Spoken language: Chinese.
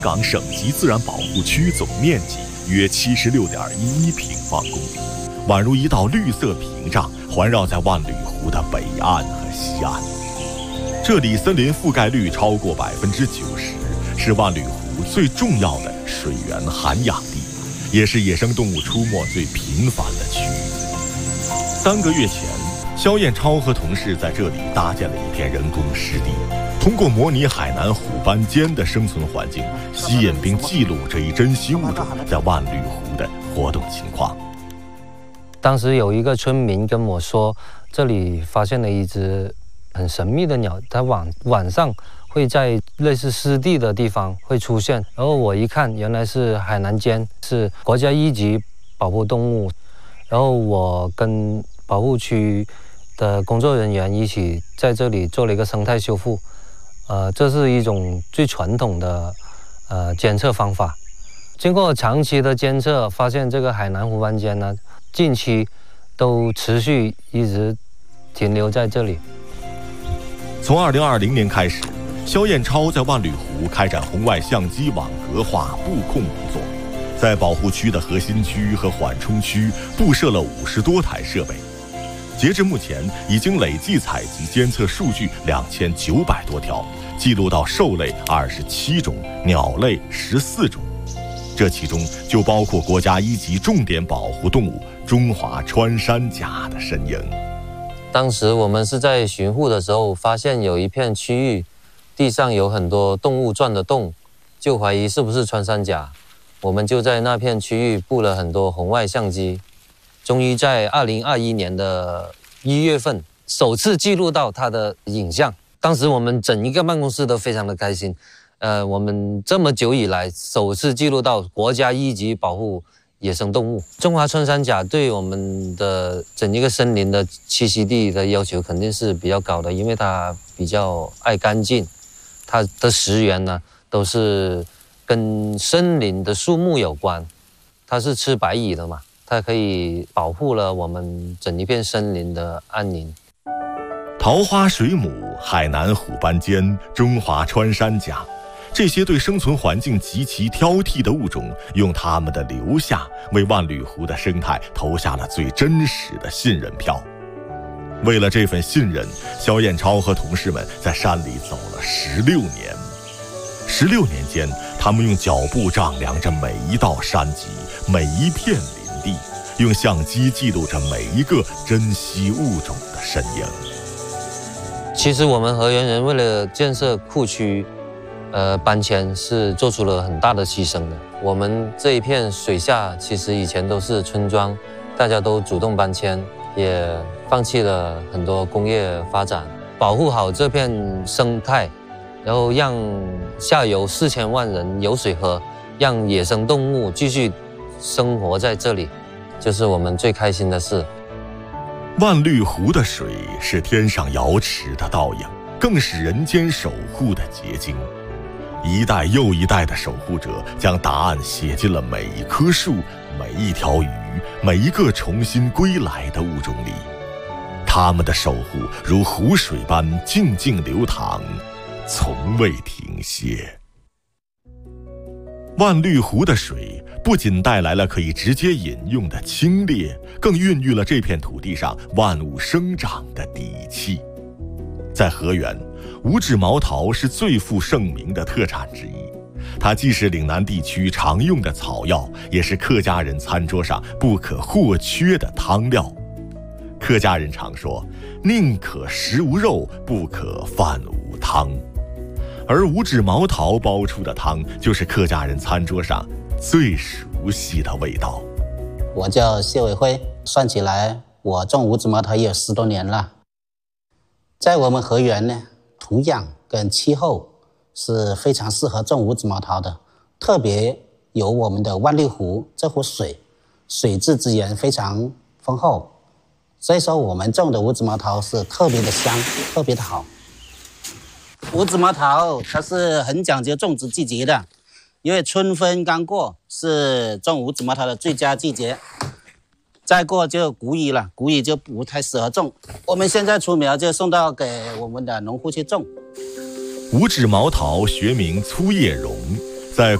港省级自然保护区总面积约76.11平方公里，宛如一道绿色屏障，环绕在万里湖的北岸和西岸。这里森林覆盖率超过90%，是万里湖最重要的水源涵养地，也是野生动物出没最频繁的区域。3个月前，肖彦超和同事在这里搭建了一片人工湿地，通过模拟海南虎斑尖的生存环境，吸引并记录这一珍稀物种在万里湖的活动情况。 当时有一个村民跟我说，这里发现了一只很神秘的鸟，它晚上会在类似湿地的地方会出现。然后我一看，原来是海南尖，是国家1级保护动物。然后我跟保护区的工作人员一起在这里做了一个生态修复。这是一种最传统的监测方法。经过长期的监测，发现这个海南湖斑尖呢，近期都持续一直停留在这里。 从2020年开始，肖彦超在万里湖开展红外相机网格化布控工作，在保护区的核心区和缓冲区布设了50多台设备。截至目前，已经累计采集监测数据2900多条，记录到兽类27种，鸟类14种。这其中就包括国家1级重点保护动物中华穿山甲的身影。 当时我们是在巡护的时候，发现有一片区域地上有很多动物钻的洞，就怀疑是不是穿山甲。我们就在那片区域布了很多红外相机，终于在2021年的1月份首次记录到它的影像。当时我们整一个办公室都非常的开心，我们这么久以来首次记录到国家1级保护野生动物。中华穿山甲对我们的整一个森林的栖息地的要求肯定是比较高的，因为它比较爱干净，它的食源呢都是跟森林的树木有关，它是吃白蚁的嘛，它可以保护了我们整一片森林的安宁。 桃花水母、海南虎斑尖、中华穿山甲，这些对生存环境极其挑剔的物种，用它们的留下为万里湖的生态投下了最真实的信任票。为了这份信任，肖彦超和同事们在山里走了16年。16年间，他们用脚步丈量着每一道山脊，每一片林地，用相机记录着每一个珍稀物种的身影。 其实我们河源人为了建设库区，搬迁是做出了很大的牺牲的。我们这一片水下其实以前都是村庄，大家都主动搬迁，也放弃了很多工业发展，保护好这片生态，然后让下游4000万人有水喝，让野生动物继续生活在这里，就是我们最开心的事。 万绿湖的水是天上瑶池的倒影，更是人间守护的结晶。一代又一代的守护者将答案写进了每一棵树、每一条鱼、每一个重新归来的物种里。他们的守护如湖水般静静流淌，从未停歇。万绿湖的水不仅带来了可以直接饮用的清冽，更孕育了这片土地上万物生长的底气。在河源，五指毛桃是最负盛名的特产之一，它既是岭南地区常用的草药，也是客家人餐桌上不可或缺的汤料。客家人常说，宁可食无肉，不可饭无汤。而五指毛桃煲出的汤，就是客家人餐桌上最熟悉的味道。 我叫谢伟辉，算起来我种五指毛桃也有10多年了。在我们河源呢，土壤跟气候是非常适合种五指毛桃的，特别有我们的万绿湖这湖水质资源非常丰厚，所以说我们种的五指毛桃是特别的香，特别的好。五指毛桃它是很讲究种植季节的，因为春分刚过是种五指毛桃的最佳季节，再过就谷雨了，谷雨就不太适合种。我们现在出苗就送到给我们的农户去种。 五指毛桃学名粗叶榕，